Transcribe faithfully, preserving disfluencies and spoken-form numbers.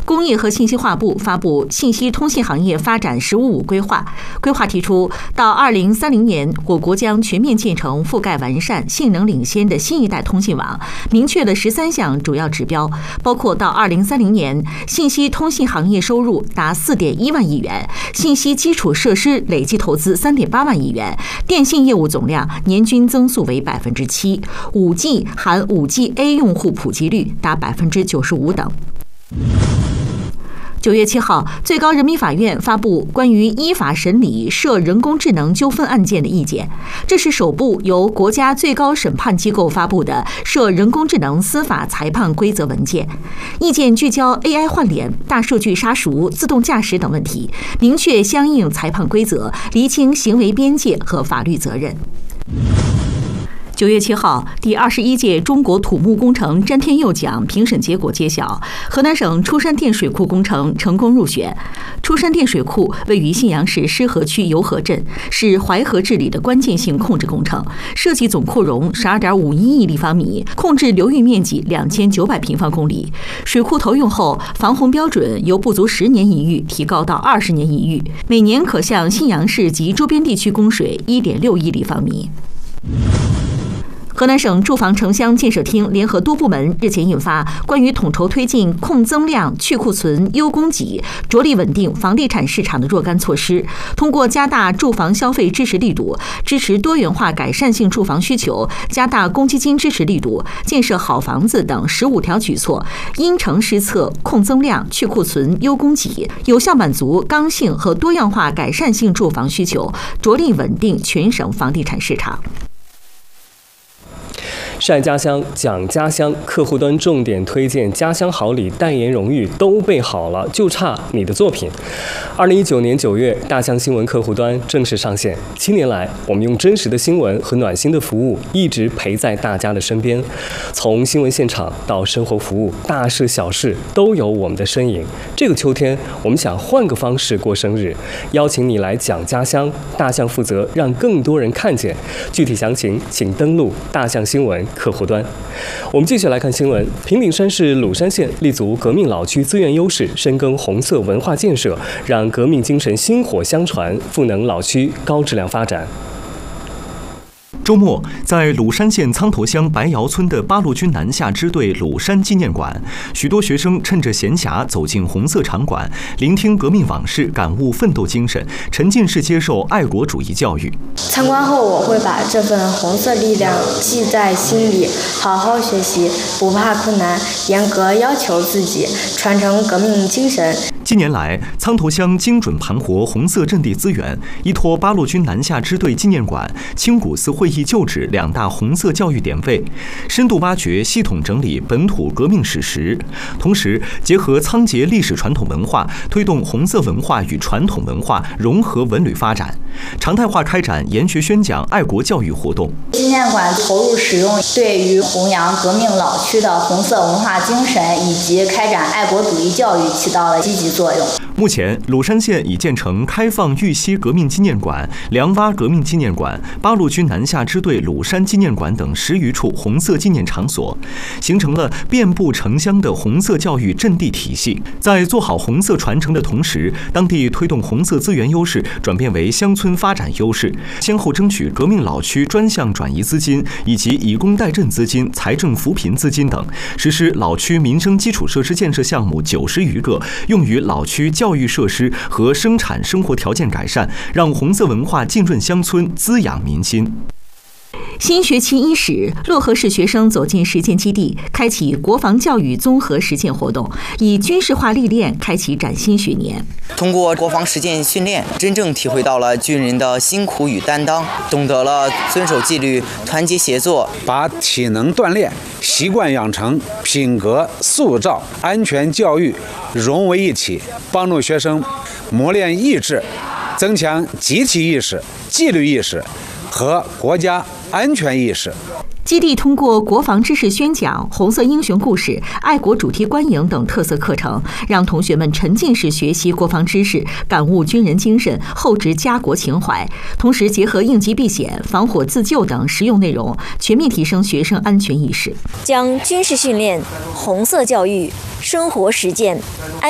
工业和信息化部发布《信息通信行业发展“十五五”规划》，规划提出，到二零三零年，我国将全面建成覆盖完善、性能领先的新一代通信网，明确了十三项主要指标，包括到二零三零年，信息通信行业收入达四点一万亿元，信息基础设施累计投资三点八万亿元，电信业务总量年均增速为百分之七，五 G 含五 G A 用户普及率达百分之九十五等。九月七号，最高人民法院发布关于依法审理涉人工智能纠纷案件的意见，这是首部由国家最高审判机构发布的涉人工智能司法裁判规则文件。意见聚焦 A I 换脸、大数据杀熟、自动驾驶等问题，明确相应裁判规则，厘清行为边界和法律责任。九月七号，第二十一届中国土木工程詹天佑奖评审结果揭晓，河南省出山滇水库工程成功入选。出山滇水库位于信阳市施河区油河镇，是淮河治理的关键性控制工程，设计总库容十二点五一亿立方米，控制流域面积两千九百平方公里。水库投用后，防洪标准由不足十年一遇提高到二十年一遇，每年可向信阳市及周边地区供水一点六亿立方米。河南省住房城乡建设厅联合多部门日前印发关于统筹推进控增量、去库存、优供给，着力稳定房地产市场的若干措施，通过加大住房消费支持力度，支持多元化改善性住房需求，加大公积金支持力度，建设好房子等十五条举措，因城施策，控增量、去库存、优供给，有效满足刚性和多样化改善性住房需求，着力稳定全省房地产市场。 晒家乡、讲家乡，客户端重点推荐家乡好礼代言荣誉都备好了，就差你的作品。二零一九年九月，大象新闻客户端正式上线。七年来，我们用真实的新闻和暖心的服务，一直陪在大家的身边。从新闻现场到生活服务，大事小事都有我们的身影。这个秋天，我们想换个方式过生日，邀请你来讲家乡。大象负责让更多人看见。具体详情请登录大象新闻客户端。我们继续来看新闻。平顶山市鲁山县立足革命老区资源优势，深耕红色文化建设，让革命精神薪火相传，赋能老区高质量发展。 周末，在鲁山县苍头乡白窑村的八路军南下支队鲁山纪念馆，许多学生趁着闲暇走进红色场馆，聆听革命往事，感悟奋斗精神，沉浸式接受爱国主义教育。 参观后，我会把这份红色力量记在心里，好好学习，不怕困难，严格要求自己，传承革命精神。 近年来，苍头乡精准盘活红色阵地资源，依托八路军南下支队纪念馆、清古寺会议旧址两大红色教育点位，深度挖掘、系统整理本土革命史实，同时结合仓颉历史传统文化，推动红色文化与传统文化融合文旅发展，常态化开展研学宣讲、爱国教育活动。 纪念馆投入使用，对于弘扬革命老区的红色文化精神以及开展爱国主义教育起到了积极作用。 目前，鲁山县已建成开放玉溪革命纪念馆、梁洼革命纪念馆、八路军南下支队鲁山纪念馆等十余处红色纪念场所，形成了遍布城乡的红色教育阵地体系。在做好红色传承的同时，当地推动红色资源优势转变为乡村发展优势，先后争取革命老区专项转移资金以及以工代赈资金、财政扶贫资金等，实施老区民生基础设施建设项目九十余个，用于老区教育设施和生产生活条件改善，让红色文化浸润乡村，滋养民心。 新学期伊始，漯河市学生走进实践基地，开启国防教育综合实践活动，以军事化历练开启崭新学年。 通过国防实践训练，真正体会到了军人的辛苦与担当，懂得了遵守纪律、团结协作， 把体能锻炼、习惯养成、品格塑造、安全教育融为一体，帮助学生磨练意志，增强集体意识、纪律意识和国家安全意识。 基地通过国防知识宣讲、红色英雄故事、爱国主题观影等特色课程，让同学们沉浸式学习国防知识，感悟军人精神，厚植家国情怀。同时结合应急避险、防火自救等实用内容，全面提升学生安全意识， 将军事训练、红色教育、生活实践、安